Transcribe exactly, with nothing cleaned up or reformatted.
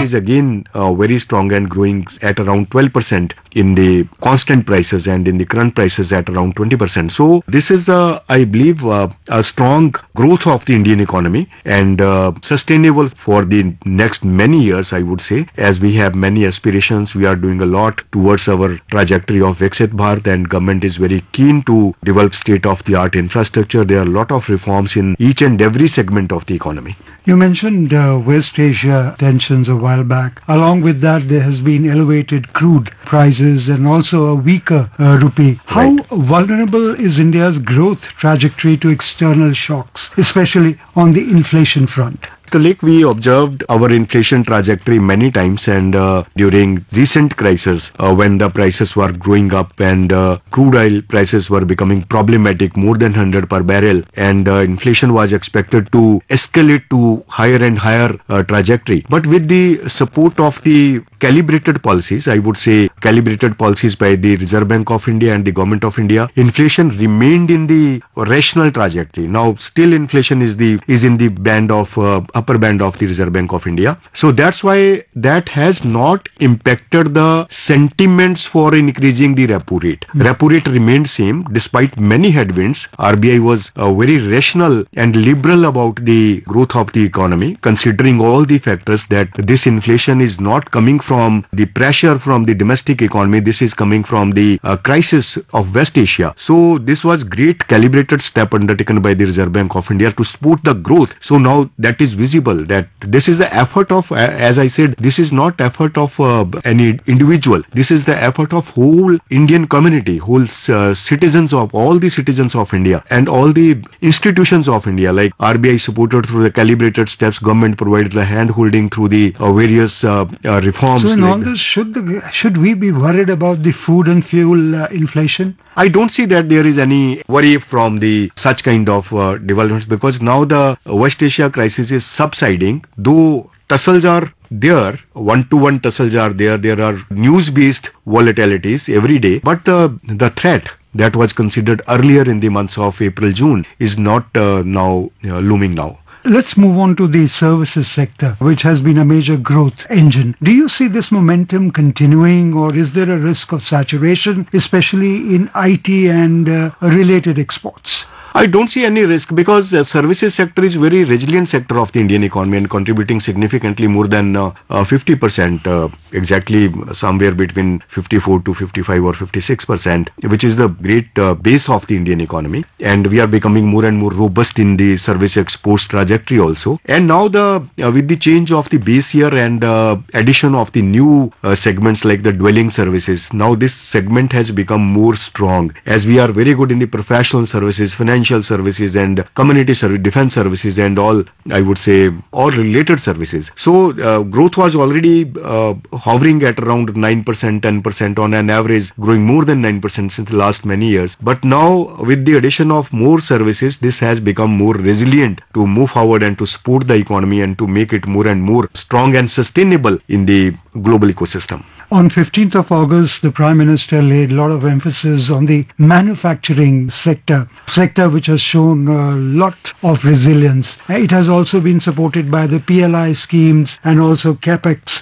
is again uh, very strong and growing at around twelve percent in the constant prices, and in the current prices at around twenty percent. So this is, uh, I believe, uh, a strong growth of the Indian economy, and uh, sustainable for the next many years, I would say, as we have many aspirations. We are doing a lot towards our trajectory of Viksit Bharat, and government is very keen to develop state-of-the-art infrastructure. There are a lot of reforms in each and every segment of the economy. You mentioned uh, West Asia tensions a while back. Along with that, there has been elevated crude prices and also a weaker uh, rupee. How Right. vulnerable is India's growth trajectory to external shocks, especially on the inflation front? So, like, we observed our inflation trajectory many times, and uh, during recent crisis, uh, when the prices were growing up and uh, crude oil prices were becoming problematic, more than one hundred per barrel, and uh, inflation was expected to escalate to higher and higher uh, trajectory. But with the support of the calibrated policies, I would say calibrated policies by the Reserve Bank of India and the Government of India, inflation remained in the rational trajectory. Now, still inflation is the is in the band of uh, upper band of the Reserve Bank of India. So that's why that has not impacted the sentiments for increasing the repo rate. Mm. Repo rate remained same despite many headwinds. R B I was uh, very rational and liberal about the growth of the economy, considering all the factors that this inflation is not coming from the pressure from the domestic economy. This is coming from the uh, crisis of West Asia. So this was great calibrated step undertaken by the Reserve Bank of India to support the growth. So now that is visible, that this is the effort of, uh, as I said, this is not effort of uh, any individual. This is the effort of whole Indian community, whole uh, citizens of all the citizens of India and all the institutions of India, like R B I supported through the calibrated steps, government provided the hand holding through the uh, various uh, uh, reforms. So in like all this, should the, should we be worried about the food and fuel uh, inflation? I don't see that there is any worry from the such kind of uh, developments, because now the West Asia crisis is subsiding, though tussles are there, one-to-one tussles are there, there are news-based volatilities every day, but uh, the threat that was considered earlier in the months of April, June is not uh, now uh, looming now. Let's move on to the services sector, which has been a major growth engine. Do you see this momentum continuing, or is there a risk of saturation, especially in I T and uh, related exports? I don't see any risk, because the services sector is very resilient sector of the Indian economy and contributing significantly more than uh, uh, fifty percent, uh, exactly somewhere between fifty-four to fifty-five or fifty-six percent, which is the great uh, base of the Indian economy. And we are becoming more and more robust in the service exports trajectory also. And now the uh, with the change of the base year and uh, addition of the new uh, segments like the dwelling services, now this segment has become more strong, as we are very good in the professional services, financial services and community service, defense services and all, I would say, all related services. So uh, growth was already uh, hovering at around nine percent, ten percent on an average, growing more than nine percent since the last many years. But now with the addition of more services, this has become more resilient to move forward and to support the economy and to make it more and more strong and sustainable in the global ecosystem. On fifteenth of August, the Prime Minister laid a lot of emphasis on the manufacturing sector, sector which has shown a lot of resilience. It has also been supported by the P L I schemes and also CapEx